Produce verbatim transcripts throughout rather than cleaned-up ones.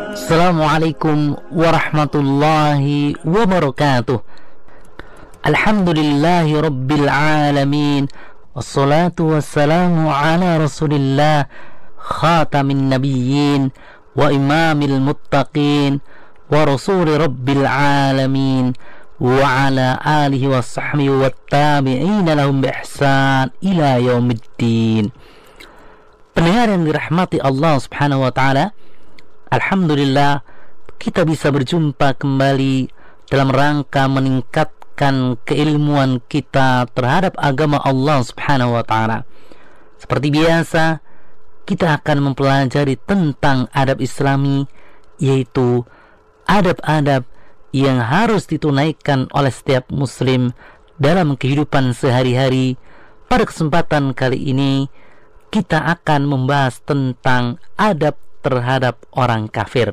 Assalamualaikum warahmatullahi wabarakatuh. Alhamdulillahi rabbil alamin. Wassalatu wassalamu ala rasulillah, khatamin nabiyyin wa imamil muttaqin wa rasuli rabbil alamin, wa ala alihi wa sahbihi wa tabi'ina lahum bi ihsan ila yaumiddin. Pendengar yang dirahmati Allah subhanahu wa ta'ala, alhamdulillah kita bisa berjumpa kembali dalam rangka meningkatkan keilmuan kita terhadap agama Allah subhanahu wa ta'ala. Seperti biasa, kita akan mempelajari tentang adab islami, yaitu adab-adab yang harus ditunaikan oleh setiap muslim dalam kehidupan sehari-hari. Pada kesempatan kali ini kita akan membahas tentang adab terhadap orang kafir.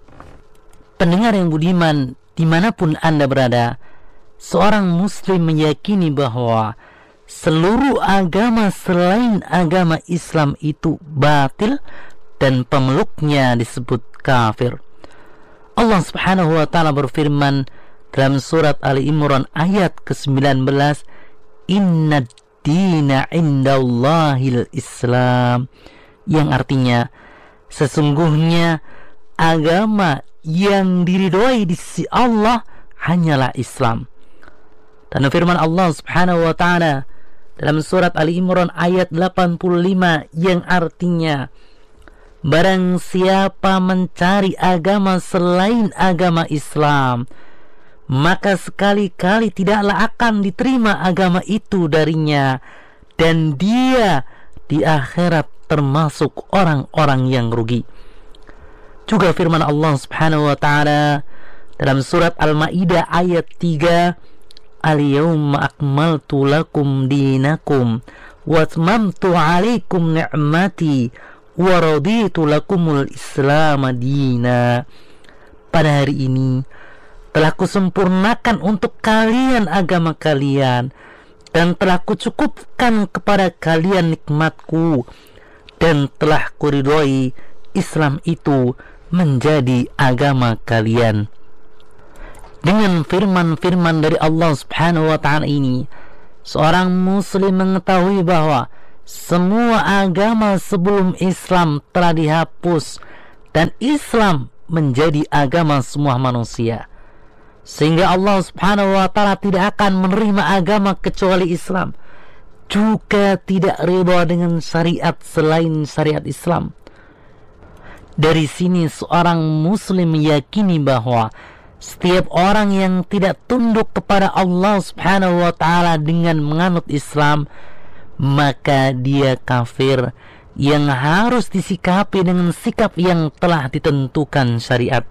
Pendengar yang budiman, dimanapun Anda berada, seorang muslim meyakini bahwa seluruh agama selain agama Islam itu batil dan pemeluknya disebut kafir. Allah subhanahu wa ta'ala berfirman dalam surat Ali Imran ayat ke sembilan belas, Inna dina indallahil Islam, yang artinya sesungguhnya agama yang diridhoi di sisi Allah hanyalah Islam. Dan firman Allah subhanahu wa ta'ala dalam surat Ali Imran ayat delapan puluh lima yang artinya, barang siapa mencari agama selain agama Islam, maka sekali-kali tidaklah akan diterima agama itu darinya, dan dia di akhirat termasuk orang-orang yang rugi. Juga firman Allah subhanahu wa ta'ala dalam surat Al-Ma'idah ayat tiga, Al-yawma akmaltu lakum dinakum wa atmamtu alaikum ni'mati wa raditu lakumul islam dina. Pada hari ini telah kusempurnakan untuk kalian agama kalian, dan telah kucukupkan kepada kalian nikmatku, dan telah kuridhoi Islam itu menjadi agama kalian. Dengan firman-firman dari Allah subhanahu wa ta'ala ini, seorang muslim mengetahui bahwa semua agama sebelum Islam telah dihapus, dan Islam menjadi agama semua manusia, sehingga Allah subhanahu wa ta'ala tidak akan menerima agama kecuali Islam, juga tidak ridha dengan syariat selain syariat Islam. Dari sini seorang muslim meyakini bahwa setiap orang yang tidak tunduk kepada Allah subhanahu wa ta'ala dengan menganut Islam, maka dia kafir yang harus disikapi dengan sikap yang telah ditentukan syariat.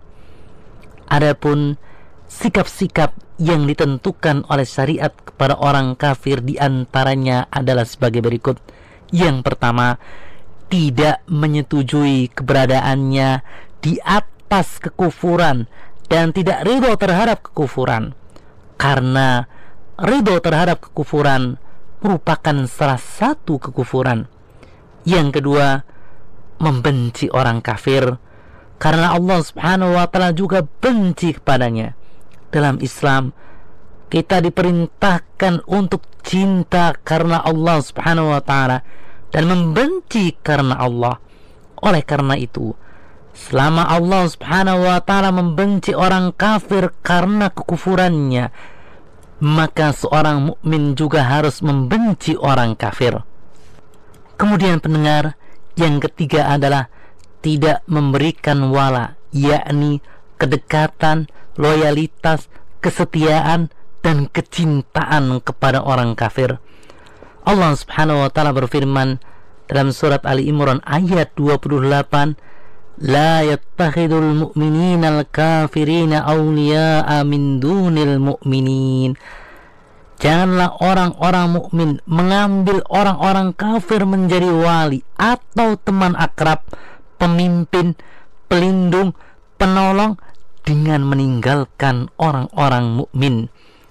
Adapun sikap-sikap yang ditentukan oleh syariat kepada orang kafir diantaranya adalah sebagai berikut. Yang pertama, tidak menyetujui keberadaannya di atas kekufuran dan tidak ridho terhadap kekufuran, karena ridho terhadap kekufuran merupakan salah satu kekufuran. Yang kedua, membenci orang kafir, karena Allah subhanahu wa ta'ala juga benci kepadanya. Dalam Islam, kita diperintahkan untuk cinta karena Allah subhanahu wa ta'ala dan membenci karena Allah. Oleh karena itu, selama Allah subhanahu wa ta'ala membenci orang kafir karena kekufurannya, maka seorang mukmin juga harus membenci orang kafir. Kemudian pendengar, yang ketiga adalah tidak memberikan wala, yakni kedekatan, loyalitas, kesetiaan, dan kecintaan kepada orang kafir. Allah subhanahu wa ta'ala berfirman dalam surat Ali Imran ayat dua puluh delapan, La yattakhidul mu'minina al-kafirina awliya'a min dunil mu'minin. Janganlah orang-orang mukmin mengambil orang-orang kafir menjadi wali atau teman akrab, pemimpin, pelindung, penolong, dengan meninggalkan orang-orang mukmin.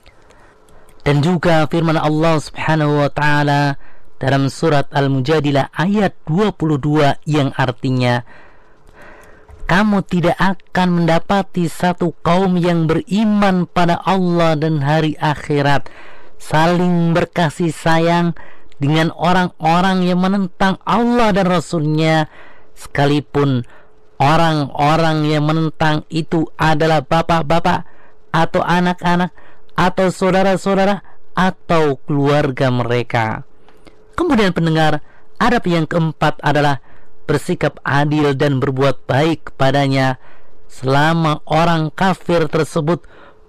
Dan juga firman Allah subhanahu wa ta'ala dalam surat Al-Mujadilah ayat dua puluh dua yang artinya, kamu tidak akan mendapati satu kaum yang beriman pada Allah dan hari akhirat saling berkasih sayang dengan orang-orang yang menentang Allah dan Rasul-Nya, sekalipun orang-orang yang menentang itu adalah bapak-bapak atau anak-anak atau saudara-saudara atau keluarga mereka. Kemudian pendengar, adab yang keempat adalah bersikap adil dan berbuat baik kepadanya selama orang kafir tersebut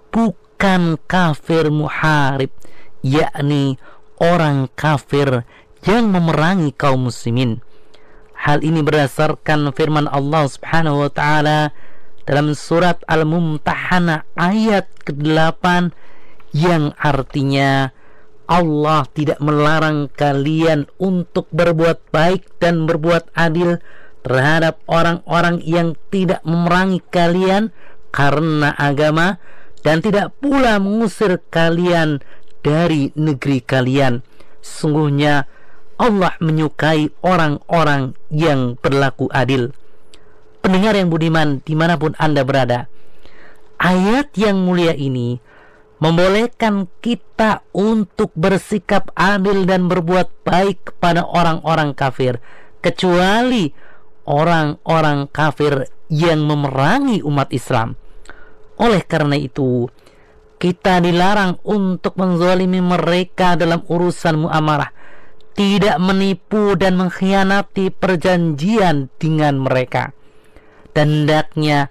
bukan kafir muharib, yakni orang kafir yang memerangi kaum muslimin. Hal ini berdasarkan firman Allah Subhanahu wa taala dalam surat Al-Mumtahanah ayat kedelapan yang artinya Allah tidak melarang kalian untuk berbuat baik dan berbuat adil terhadap orang-orang yang tidak memerangi kalian karena agama dan tidak pula mengusir kalian dari negeri kalian. Sungguhnya Allah menyukai orang-orang yang berlaku adil. Pendengar yang budiman dimanapun Anda berada, ayat yang mulia ini membolehkan kita untuk bersikap adil dan berbuat baik kepada orang-orang kafir, kecuali orang-orang kafir yang memerangi umat Islam. Oleh karena itu, kita dilarang untuk menzalimi mereka dalam urusan muamalah, tidak menipu dan mengkhianati perjanjian dengan mereka. Dan hendaknya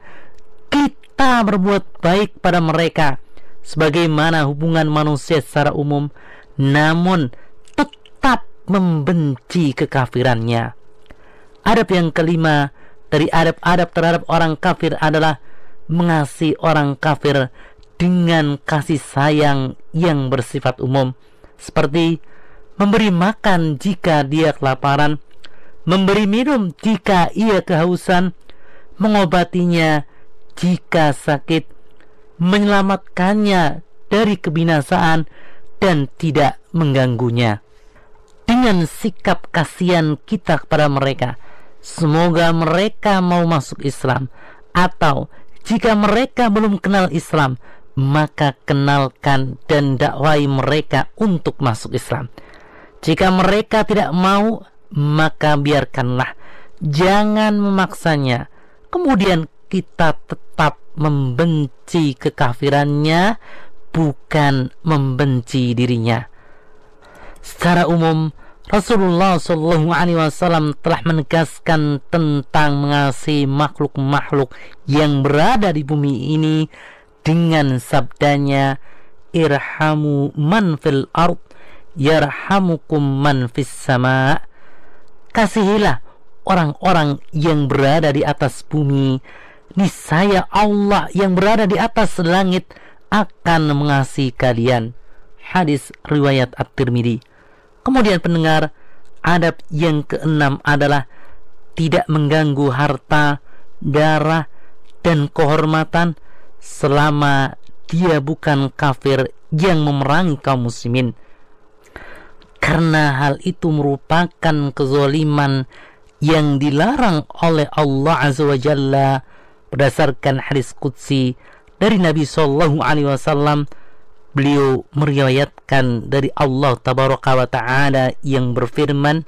kita berbuat baik pada mereka sebagaimana hubungan manusia secara umum, namun tetap membenci kekafirannya. Adab yang kelima dari adab-adab terhadap orang kafir adalah mengasihi orang kafir dengan kasih sayang yang bersifat umum, seperti memberi makan jika dia kelaparan, memberi minum jika ia kehausan, mengobatinya jika sakit, menyelamatkannya dari kebinasaan dan tidak mengganggunya. Dengan sikap kasihan kita kepada mereka, semoga mereka mau masuk Islam, atau jika mereka belum kenal Islam, maka kenalkan dan dakwai mereka untuk masuk Islam. Jika mereka tidak mau, maka biarkanlah, jangan memaksanya. Kemudian kita tetap membenci kekafirannya, bukan membenci dirinya. Secara umum, Rasulullah shallallahu alaihi wasallam telah menegaskan tentang mengasihi makhluk-makhluk yang berada di bumi ini dengan sabdanya, irhamu man fil ard yarhamukum man fis sama. Kasihilah orang-orang yang berada di atas bumi, niscaya Allah yang berada di atas langit akan mengasihi kalian. Hadis riwayat At-Tirmidzi. Kemudian pendengar, adab yang keenam adalah tidak mengganggu harta, darah, dan kehormatan selama dia bukan kafir yang memerangi kaum muslimin, karena hal itu merupakan kezaliman yang dilarang oleh Allah Azza wa Jalla berdasarkan hadis qudsi dari Nabi sallallahu alaihi wasallam. Beliau meriwayatkan dari Allah tabaraka wa ta'ala yang berfirman,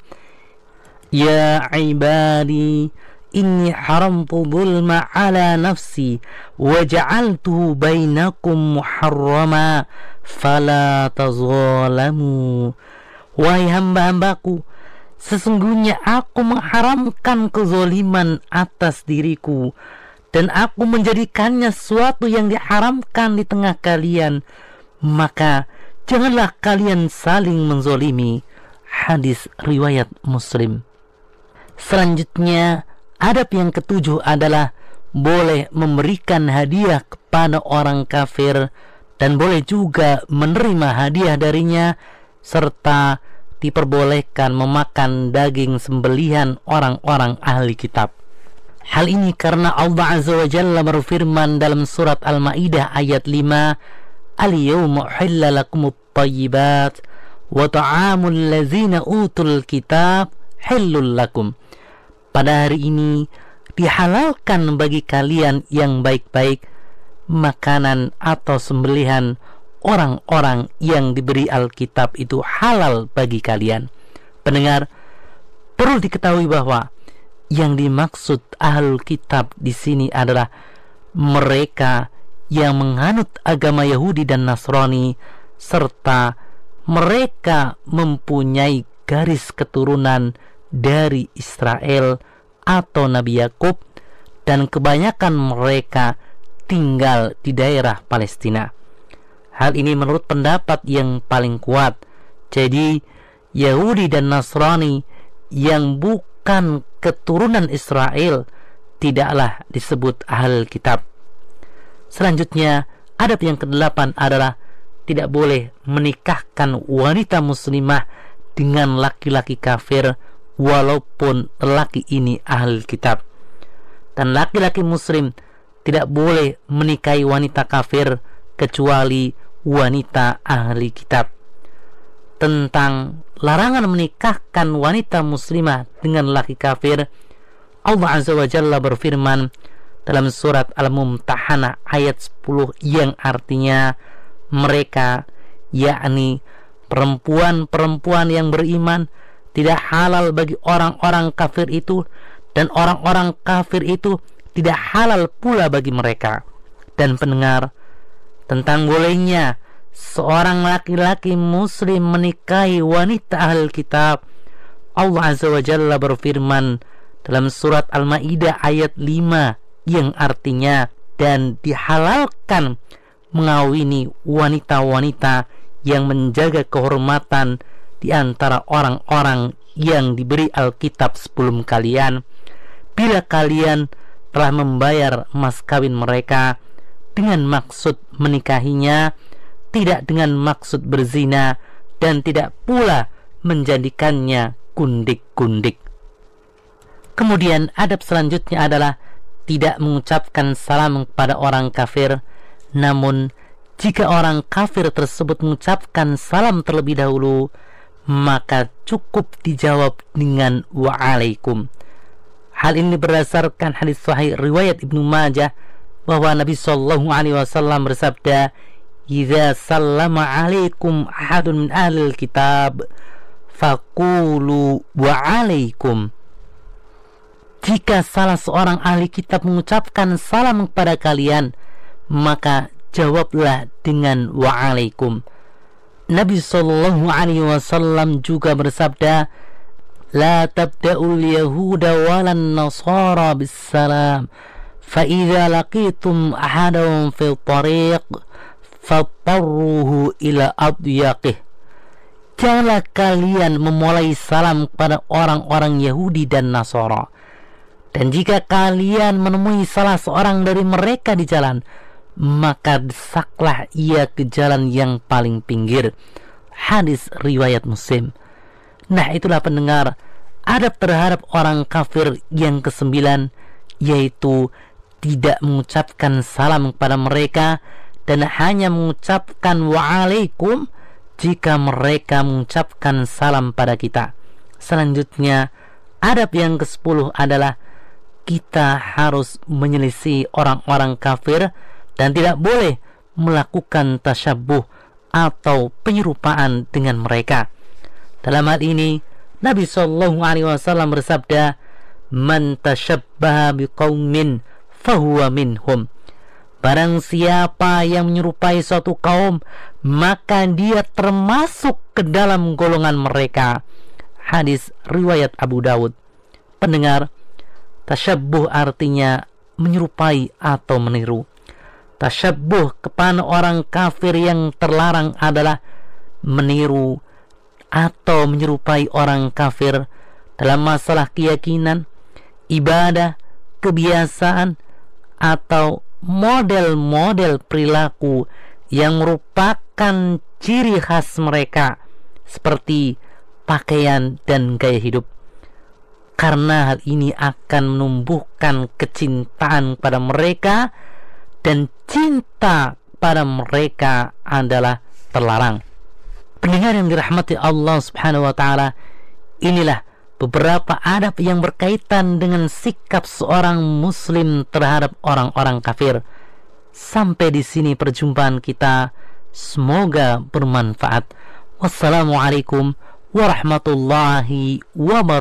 ya ibadi inni haramtu zulma ala nafsi wa ja'altuhu bainakum muharrama fala tazalamu. Wahai hamba-hambaku, sesungguhnya aku mengharamkan kezaliman atas diriku, dan aku menjadikannya sesuatu yang diharamkan di tengah kalian, maka janganlah kalian saling menzalimi. Hadis riwayat Muslim. Selanjutnya, adab yang ketujuh adalah boleh memberikan hadiah kepada orang kafir dan boleh juga menerima hadiah darinya, serta diperbolehkan memakan daging sembelihan orang-orang ahli kitab. Hal ini karena Allah Azza wa Jalla berfirman dalam surat Al-Maidah ayat lima, al-yawma uhilla lakumut thayyibat wa ta'amul ladzina utul kitab hillul lakum. Pada hari ini dihalalkan bagi kalian yang baik-baik, makanan atau sembelihan orang-orang yang diberi Alkitab itu halal bagi kalian. Pendengar, perlu diketahui bahwa yang dimaksud Ahlul Kitab di sini adalah mereka yang menganut agama Yahudi dan Nasrani, serta mereka mempunyai garis keturunan dari Israel atau Nabi Yakub, dan kebanyakan mereka tinggal di daerah Palestina. Hal ini menurut pendapat yang paling kuat. Jadi Yahudi dan Nasrani yang bukan keturunan Israel tidaklah disebut Ahlul Kitab. Selanjutnya, adab yang kedelapan adalah tidak boleh menikahkan wanita muslimah dengan laki-laki kafir walaupun lelaki ini Ahlul Kitab. Dan laki-laki muslim tidak boleh menikahi wanita kafir kecuali wanita ahli kitab. Tentang larangan menikahkan wanita muslimah dengan laki kafir, Allah Azza wa Jalla berfirman dalam surat Al-Mumtahanah ayat sepuluh yang artinya mereka, yakni perempuan-perempuan yang beriman, tidak halal bagi orang-orang kafir itu, dan orang-orang kafir itu tidak halal pula bagi mereka. Dan pendengar, tentang bolehnya seorang laki-laki muslim menikahi wanita ahli kitab, Allah Azza wa Jalla berfirman dalam surat Al-Maidah ayat lima yang artinya, dan dihalalkan mengawini wanita-wanita yang menjaga kehormatan di antara orang-orang yang diberi Alkitab sebelum kalian, bila kalian telah membayar mas kawin mereka dengan maksud menikahinya, tidak dengan maksud berzina, dan tidak pula menjadikannya gundik-gundik. Kemudian adab selanjutnya adalah tidak mengucapkan salam kepada orang kafir. Namun jika orang kafir tersebut mengucapkan salam terlebih dahulu, maka cukup dijawab dengan wa'alaikum. Hal ini berdasarkan hadis sahih riwayat Ibnu Majah bahwa Nabi sallallahu alaihi wasallam bersabda, "Idza sallama 'alaikum ahadun min ahlil kitab, faqulu wa'alaikum." Jika salah seorang ahli kitab mengucapkan salam kepada kalian, maka jawablah dengan wa'alaikum. Nabi sallallahu alaihi wasallam juga bersabda, "La tabda'ul yahuda walan nasara bis salam, fa idza laqitum ahadahum fil tariq fatarruhu ila adyaqih." Janganlah kalian memulai salam kepada orang-orang Yahudi dan Nasara, dan jika kalian menemui salah seorang dari mereka di jalan, maka desaklah ia ke jalan yang paling pinggir. Hadis riwayat Muslim. Nah, itulah pendengar, adab terhadap orang kafir yang kesembilan, yaitu tidak mengucapkan salam kepada mereka dan hanya mengucapkan wa'alaikum jika mereka mengucapkan salam pada kita. Selanjutnya, adab yang kesepuluh adalah kita harus menyelisih orang-orang kafir dan tidak boleh melakukan tasyabbuh atau penyerupaan dengan mereka. Dalam hal ini Nabi sallallahu alaihi wasallam bersabda, "Man tashabbaha biqaumin fahuwa minhum." Barang siapa yang menyerupai suatu kaum, maka dia termasuk ke dalam golongan mereka. Hadis riwayat Abu Dawud. Pendengar, tasyabbuh artinya menyerupai atau meniru. Tasyabbuh kepada orang kafir yang terlarang adalah meniru atau menyerupai orang kafir dalam masalah keyakinan, ibadah, kebiasaan, atau model-model perilaku yang merupakan ciri khas mereka, seperti pakaian dan gaya hidup. Karena hal ini akan menumbuhkan kecintaan pada mereka, dan cinta pada mereka adalah terlarang. Pendengar yang dirahmati Allah Subhanahu wa taala, inilah beberapa adab yang berkaitan dengan sikap seorang muslim terhadap orang-orang kafir. Sampai di sini perjumpaan kita, semoga bermanfaat. Wassalamualaikum warahmatullahi wabarakatuh.